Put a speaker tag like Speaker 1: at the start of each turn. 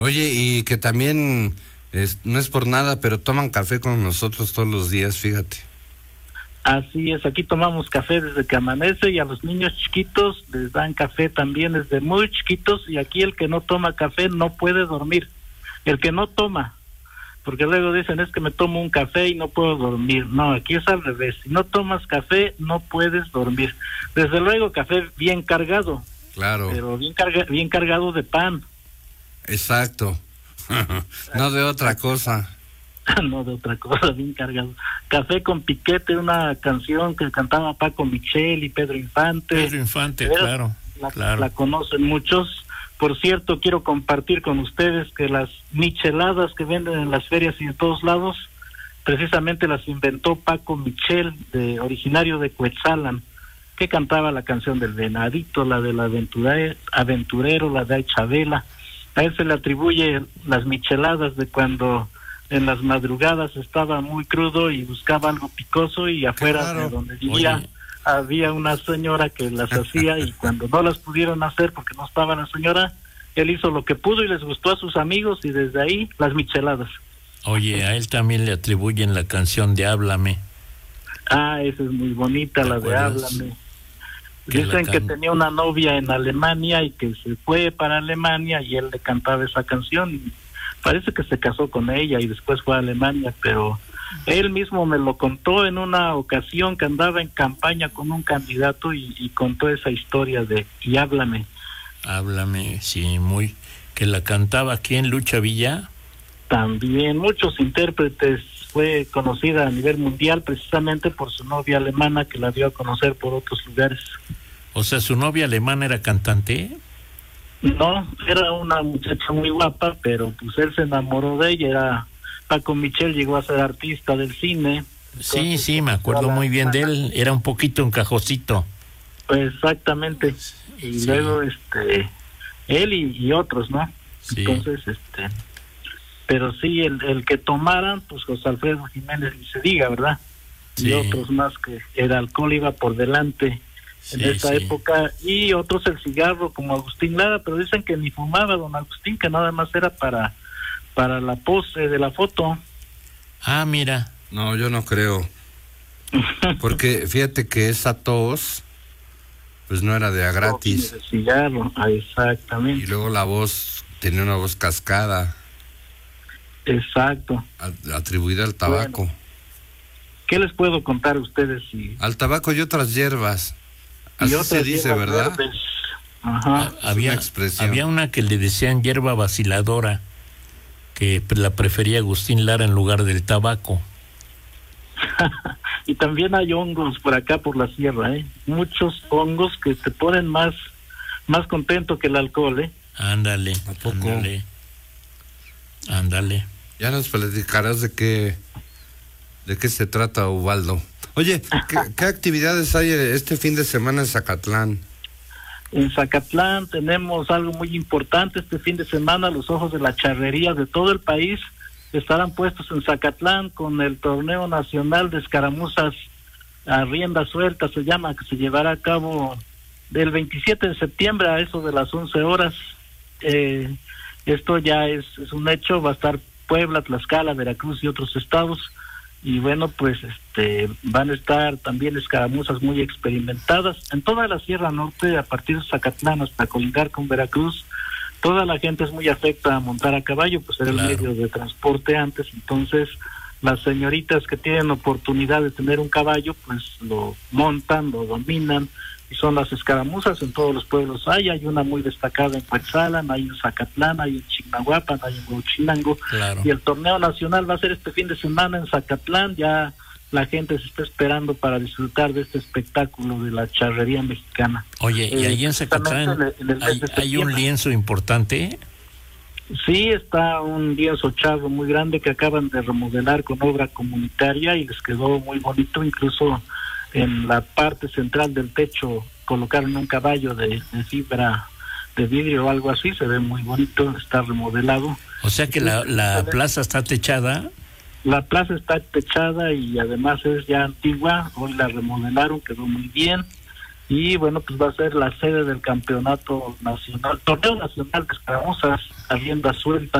Speaker 1: Oye, y que también, no es por nada, pero toman café con nosotros todos los días, fíjate.
Speaker 2: Así es, aquí tomamos café desde que amanece y a los niños chiquitos les dan café también desde muy chiquitos, y aquí el que no toma café no puede dormir. El que no toma, porque luego dicen es que me tomo un café y no puedo dormir. No, aquí es al revés. Si no tomas café no puedes dormir. Desde luego café bien cargado.
Speaker 1: Claro.
Speaker 2: Pero bien cargado de pan.
Speaker 1: Exacto. No de otra cosa.
Speaker 2: No de otra cosa, bien cargado. Café con piquete, una canción que cantaba Paco Michel y Pedro Infante.
Speaker 3: Pedro Infante, claro.
Speaker 2: La conocen muchos. Por cierto, quiero compartir con ustedes que las micheladas que venden en las ferias y en todos lados, precisamente las inventó Paco Michel, originario de Cuetzalan, que cantaba la canción del Venadito, la del aventurero, la de Chabela. A él se le atribuye las micheladas de cuando en las madrugadas estaba muy crudo y buscaba algo picoso, y afuera de donde vivía había una señora que las hacía, y cuando no las pudieron hacer porque no estaba la señora, él hizo lo que pudo y les gustó a sus amigos, y desde ahí las micheladas.
Speaker 3: Oye, a él también le atribuyen la canción de Háblame.
Speaker 2: Ah, esa es muy bonita, la de Háblame. Dicen que tenía una novia en Alemania y que se fue para Alemania y él le cantaba esa canción. Parece que se casó con ella y después fue a Alemania, pero él mismo me lo contó en una ocasión que andaba en campaña con un candidato y contó esa historia de Y Háblame.
Speaker 3: Háblame, sí, que la cantaba ¿quién? Lucha Villa.
Speaker 2: También muchos intérpretes. Fue conocida a nivel mundial precisamente por su novia alemana, que la dio a conocer por otros lugares.
Speaker 3: O sea, ¿su novia alemana era cantante?
Speaker 2: No, era una muchacha muy guapa, pero pues él se enamoró de ella. Paco Michel llegó a ser artista del cine.
Speaker 3: Entonces, sí, me acuerdo muy bien de él. Era un poquito encajosito.
Speaker 2: Pues exactamente. Y luego él y otros, ¿no?
Speaker 3: Sí.
Speaker 2: Entonces, pero sí, el que tomaran, pues José Alfredo Jiménez, ni se diga, ¿verdad? Sí. Y otros más, que el alcohol iba por delante en esa época, y otros el cigarro, como Agustín Lara, pero dicen que ni fumaba don Agustín, que nada más era para la pose de la foto.
Speaker 3: Ah, mira.
Speaker 1: No, yo no creo. Porque fíjate que esa tos, pues no era de a gratis.
Speaker 2: De cigarro, exactamente.
Speaker 1: Y luego la voz, tenía una voz cascada.
Speaker 2: Exacto.
Speaker 1: Atribuida al tabaco. Bueno,
Speaker 2: ¿qué les puedo contar a ustedes?
Speaker 1: Al tabaco y otras hierbas. Así se dice, ¿verdad?
Speaker 2: Ajá.
Speaker 3: Había una que le decían hierba vaciladora, que la prefería Agustín Lara en lugar del tabaco.
Speaker 2: Y también hay hongos por acá, por la sierra, muchos hongos que te ponen más contento que el alcohol,
Speaker 3: Ándale.
Speaker 1: ¿A poco?
Speaker 3: Ándale.
Speaker 1: Ya nos platicarás de qué se trata, Ubaldo. Oye, ¿qué actividades hay este fin de semana en Zacatlán?
Speaker 2: En Zacatlán tenemos algo muy importante este fin de semana. Los ojos de la charrería de todo el país estarán puestos en Zacatlán con el torneo nacional de escaramuzas a rienda suelta, se llama, que se llevará a cabo del 27 de septiembre a eso de las 11 horas. Esto ya es un hecho. Va a estar Puebla, Tlaxcala, Veracruz y otros estados, y bueno, pues van a estar también escaramuzas muy experimentadas en toda la Sierra Norte, a partir de Zacatlán hasta colindar con Veracruz. Toda la gente es muy afecta a montar a caballo, pues era el medio de transporte antes. Entonces las señoritas que tienen oportunidad de tener un caballo, pues lo montan, lo dominan, y son las escaramuzas. En todos los pueblos hay una muy destacada en Cuetzalan, hay en Zacatlán, hay en Chignahuapan, hay en Huachinango, y el torneo nacional va a ser este fin de semana en Zacatlán. Ya la gente se está esperando para disfrutar de este espectáculo de la charrería mexicana.
Speaker 3: Oye, y ahí en Zacatlán hay un lienzo importante.
Speaker 2: Sí, está un lienzo charro muy grande que acaban de remodelar con obra comunitaria y les quedó muy bonito. Incluso en la parte central del techo colocaron un caballo de fibra de vidrio o algo así, se ve muy bonito, está remodelado.
Speaker 3: O sea que la plaza está techada.
Speaker 2: La plaza está techada y además es ya antigua, hoy la remodelaron, quedó muy bien. y bueno, pues va a ser la sede del campeonato nacional, torneo nacional de escaramuzas a rienda suelta.